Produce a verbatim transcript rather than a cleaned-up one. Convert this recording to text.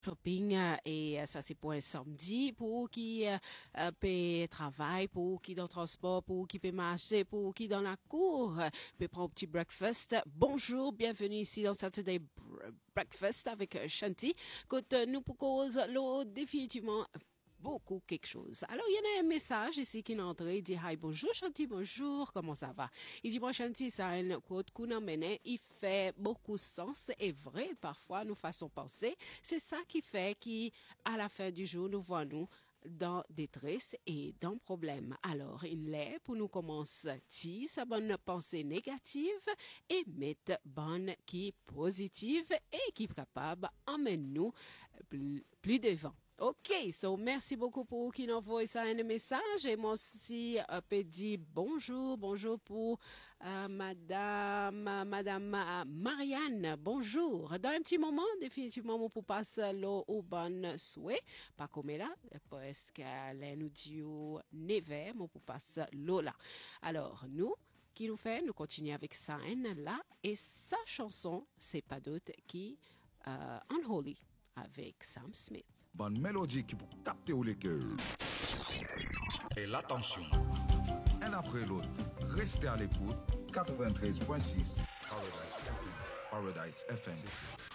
shopping euh, et euh, ça c'est pour un samedi pour qui euh, euh, peut travail pour qui dans le transport pour qui peut marcher pour qui dans la cour euh, peut prendre un petit breakfast. Bonjour, bienvenue ici dans Saturday Br- Breakfast avec euh, Shanti. Quand euh, nous pour cause l'eau définitivement beaucoup quelque chose. Alors, il y en a un message ici qui est entré, il dit « Hi, bonjour Shanti, bonjour, comment ça va ?» Il dit « Moi Shanti, ça a une quote qu'on a mené, il fait beaucoup sens et vrai, parfois, nous façons penser. C'est ça qui fait qu'à la fin du jour, nous voyons dans détresse et dans problème. Alors, il est pour nous commencer sa bonne pensée négative et mettre bonne qui est positive et qui est capable d'emmener nous plus, plus devant. OK, so merci beaucoup pour qui envoie ça un message et moi aussi euh, peut dire bonjour, bonjour pour euh, madame euh, madame euh, Marianne, bonjour. Dans un petit moment, définitivement, on peut passer l'eau au bon souhait, pas comme là, parce qu'elle nous dit neuf, on peut passer l'eau là. Alors, nous, qui nous fait, nous continuons avec Sign là, et sa chanson, c'est pas d'autre qui euh, Unholy avec Sam Smith. Bonne mélodie qui peut capter les cœurs. Et l'attention. Un après l'autre, restez à l'écoute. quatre-vingt-treize point six Paradise F M. Paradise F M.